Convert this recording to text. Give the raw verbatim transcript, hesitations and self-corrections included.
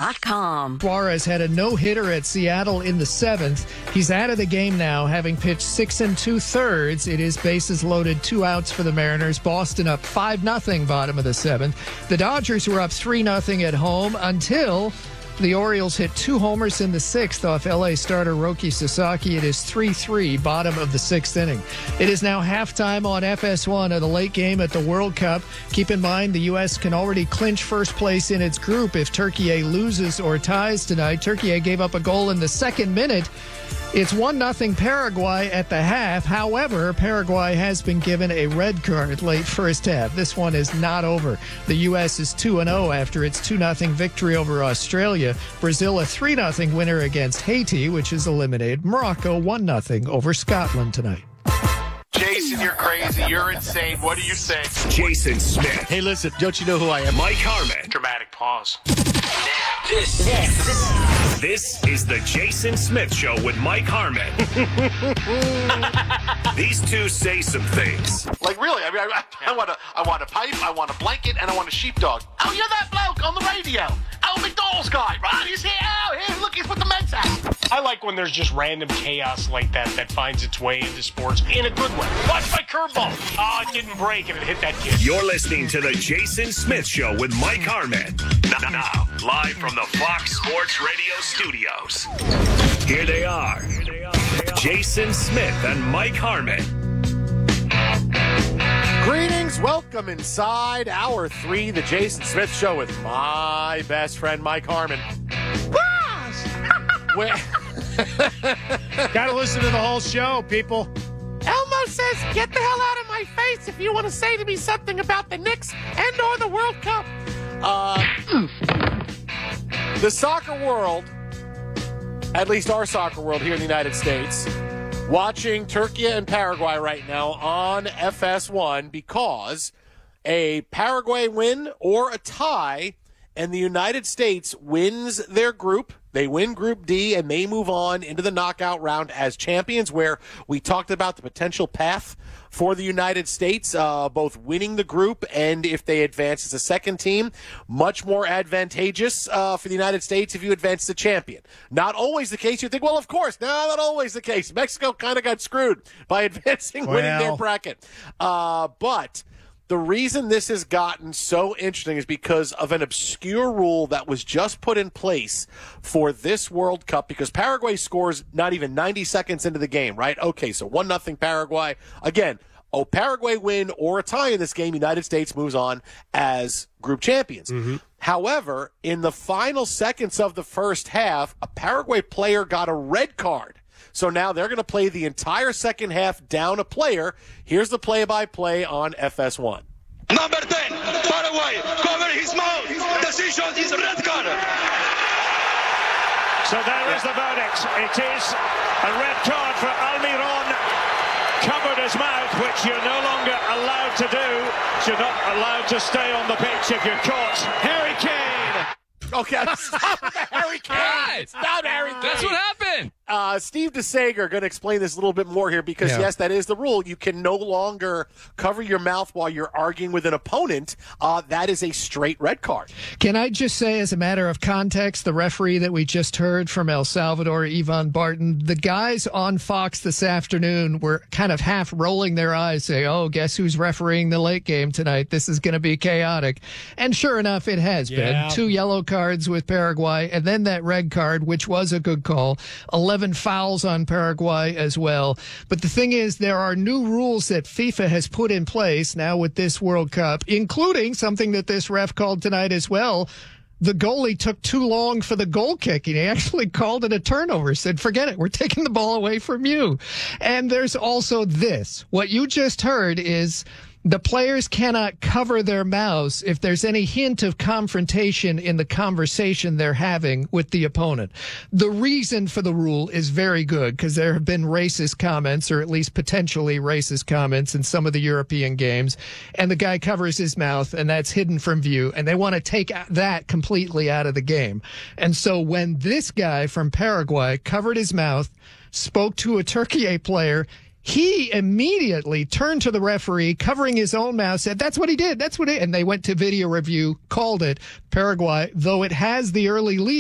dot com. Suarez had a no-hitter at Seattle in the seventh. He's out of the game now, having pitched six and two-thirds. It is bases loaded, two outs for the Mariners. Boston up five nothing bottom of the seventh. The Dodgers were up three nothing at home until the Orioles hit two homers in the sixth off L A starter Roki Sasaki. It is three three, bottom of the sixth inning. It is now halftime on F S one of the late game at the World Cup. Keep in mind the U S can already clinch first place in its group if Turkey loses or ties tonight. Turkey gave up a goal in the second minute. It's one nothing Paraguay at the half. However, Paraguay has been given a red card late first half. This one is not over. The U S is two and oh after its two nothing victory over Australia. Brazil a three nothing winner against Haiti, which is eliminated. Morocco one nothing over Scotland tonight. Jason, you're crazy. You're insane. What do you say? Jason Smith. Hey, listen, don't you know who I am? Mike Harmon. Dramatic pause. This, this, this is the Jason Smith Show with Mike Harmon. These two say some things. Like, really? I mean, I, I want a, I want a pipe, I want a blanket, and I want a sheepdog. Oh, you're that bloke on the radio. Oh, McDonald's guy, right? He's here. Oh, here, look, he's with the Mets hat. I like when there's just random chaos like that that finds its way into sports in a good way. Watch my curveball. Oh, it didn't break and it hit that kid. You're listening to the Jason Smith Show with Mike Harmon. Now, now, live from the Fox Sports Radio studios. Here they are, Here they are. They are. Jason Smith and Mike Harmon. Greetings, welcome inside hour three, the Jason Smith Show with my best friend, Mike Harmon. Where... Gotta listen to the whole show, people. Elmo says, get the hell out of my face if you want to say to me something about the Knicks and or the World Cup. Uh, the soccer world, at least our soccer world here in the United States, watching Turkey and Paraguay right now on F S one because a Paraguay win or a tie and the United States wins their group. They win Group D, and they move on into the knockout round as champions, where we talked about the potential path for the United States, uh, both winning the group and if they advance as a second team, much more advantageous uh, for the United States if you advance as a champion. Not always the case. You think, well, of course, no, not always the case. Mexico kind of got screwed by advancing, well. winning their bracket. Uh, but... The reason this has gotten so interesting is because of an obscure rule that was just put in place for this World Cup, because Paraguay scores not even ninety seconds into the game, right? Okay, so one nothing Paraguay. Again, a Paraguay win or a tie in this game, United States moves on as group champions. Mm-hmm. However, in the final seconds of the first half, a Paraguay player got a red card. So now they're going to play the entire second half down a player. Here's the play-by-play on F S one. Number ten, Paraguay, cover his mouth. Decision is red card. So there is the verdict. It is a red card for Almiron. Covered his mouth, which you're no longer allowed to do. You're not allowed to stay on the pitch if you're caught. Harry Kane. Okay, stop Harry Kane. Stop Harry Kane. That's what happened. Uh, Steve DeSager going to explain this a little bit more here because, yeah. yes, that is the rule. You can no longer cover your mouth while you're arguing with an opponent. Uh, that is a straight red card. Can I just say, as a matter of context, the referee that we just heard from El Salvador, Ivan Barton, the guys on Fox this afternoon were kind of half rolling their eyes, saying, oh, guess who's refereeing the late game tonight? This is going to be chaotic. And sure enough, it has yeah. been. Two yellow cards with Paraguay, and then that red card, which was a good call. eleven fouls on Paraguay as well. But the thing is, there are new rules that FIFA has put in place now with this World Cup, including something that this ref called tonight as well. The goalie took too long for the goal kicking. He actually called it a turnover, said, forget it, we're taking the ball away from you. And there's also this. What you just heard is the players cannot cover their mouths if there's any hint of confrontation in the conversation they're having with the opponent. The reason for the rule is very good because there have been racist comments, or at least potentially racist comments, in some of the European games, and the guy covers his mouth, and that's hidden from view, and they want to take that completely out of the game. And so when this guy from Paraguay covered his mouth, spoke to a Turkey player, he immediately turned to the referee, covering his own mouth, said, that's what he did. That's what it, and they went to video review, called it. Paraguay, though it has the early lead,